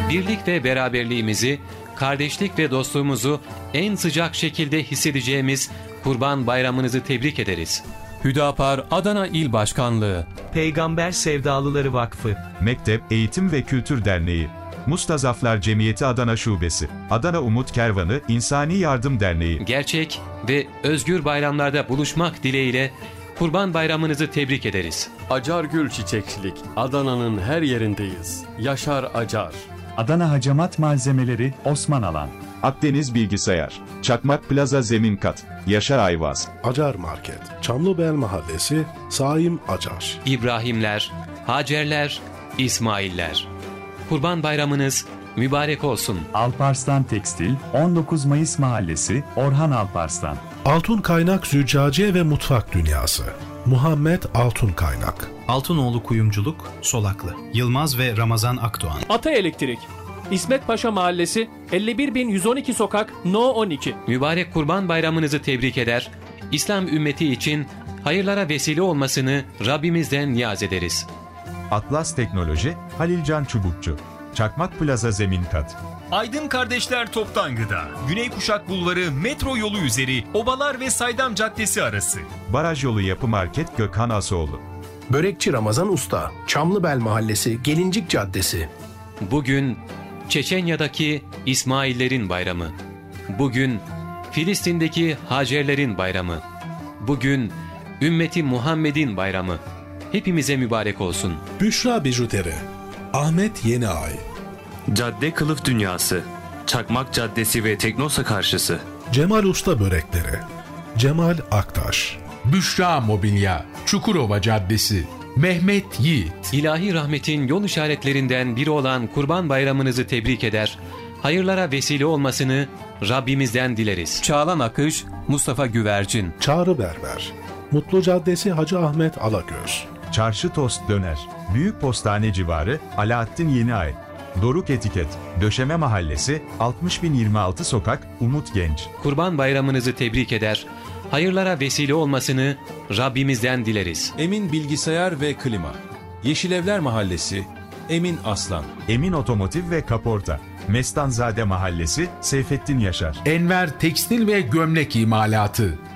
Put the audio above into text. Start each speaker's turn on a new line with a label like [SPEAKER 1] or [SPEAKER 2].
[SPEAKER 1] birlik ve beraberliğimizi, kardeşlik ve dostluğumuzu en sıcak şekilde hissedeceğimiz Kurban Bayramınızı tebrik ederiz.
[SPEAKER 2] Hüdapar Adana İl Başkanlığı,
[SPEAKER 3] Peygamber Sevdalıları Vakfı,
[SPEAKER 4] Mektep Eğitim ve Kültür Derneği, Mustazaflar Cemiyeti Adana Şubesi, Adana Umut Kervanı İnsani Yardım Derneği.
[SPEAKER 1] Gerçek ve özgür bayramlarda buluşmak dileğiyle Kurban Bayramınızı tebrik ederiz.
[SPEAKER 5] Acar Gül Çiçekçilik, Adana'nın her yerindeyiz. Yaşar Acar.
[SPEAKER 6] Adana Hacamat Malzemeleri Osman Alan,
[SPEAKER 4] Akdeniz Bilgisayar, Çakmak Plaza Zemin Kat, Yaşar Ayvaz.
[SPEAKER 7] Acar Market, Çamlıbel Mahallesi, Saim Acar.
[SPEAKER 1] İbrahimler, Hacerler, İsmailler. Kurban Bayramınız mübarek olsun.
[SPEAKER 6] Alparslan Tekstil 19 Mayıs Mahallesi Orhan Alparslan,
[SPEAKER 7] Altun Kaynak Züccaciye ve Mutfak Dünyası, Muhammed Altun Kaynak.
[SPEAKER 8] Altınoğlu Kuyumculuk, Solaklı, Yılmaz ve Ramazan Akdoğan.
[SPEAKER 9] Ata Elektrik, İsmet Paşa Mahallesi, 51.112 Sokak, No 12.
[SPEAKER 1] Mübarek Kurban Bayramınızı tebrik eder, İslam ümmeti için hayırlara vesile olmasını Rabbimizden niyaz ederiz.
[SPEAKER 4] Atlas Teknoloji, Halilcan Çubukçu, Çakmak Plaza Zemin Kat.
[SPEAKER 10] Aydın Kardeşler Toptan Gıda, Güney Kuşak Bulvarı metro yolu üzeri Obalar ve Saydam Caddesi arası.
[SPEAKER 4] Baraj Yolu Yapı Market Gökhan Asoğlu.
[SPEAKER 11] Börekçi Ramazan Usta, Çamlıbel Mahallesi, Gelincik Caddesi.
[SPEAKER 1] Bugün Çeçenya'daki İsmaillerin bayramı. Bugün Filistin'deki Hacerlerin bayramı. Bugün ümmeti Muhammed'in bayramı. Hepimize mübarek olsun.
[SPEAKER 7] Büşra Bijuteri, Ahmet Yeniay.
[SPEAKER 12] Cadde Kılıf Dünyası, Çakmak Caddesi ve Teknosa karşısı.
[SPEAKER 7] Cemal Usta Börekleri, Cemal Aktaş.
[SPEAKER 13] Büşra Mobilya, Çukurova Caddesi, Mehmet Yiğit.
[SPEAKER 1] İlahi rahmetin yol işaretlerinden biri olan Kurban Bayramınızı tebrik eder, hayırlara vesile olmasını Rabbimizden dileriz.
[SPEAKER 2] Çağlan Akış, Mustafa Güvercin.
[SPEAKER 7] Çağrı Berber, Mutlu Caddesi Hacı Ahmet Alagöz.
[SPEAKER 4] Çarşı Tost Döner, Büyük Postane Civarı Alaaddin Yeniay. Doruk Etiket, Döşeme Mahallesi, 60.026 Sokak, Umut Genç.
[SPEAKER 1] Kurban Bayramınızı tebrik eder, hayırlara vesile olmasını Rabbimizden dileriz.
[SPEAKER 2] Emin Bilgisayar ve Klima, Yeşilevler Mahallesi, Emin Aslan.
[SPEAKER 4] Emin Otomotiv ve Kaporta, Mestanzade Mahallesi, Seyfettin Yaşar.
[SPEAKER 13] Enver Tekstil ve Gömlek İmalatı,